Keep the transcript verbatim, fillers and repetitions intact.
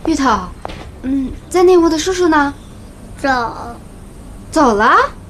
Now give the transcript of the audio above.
芋头，嗯，在内屋的叔叔呢？ 走。 走了。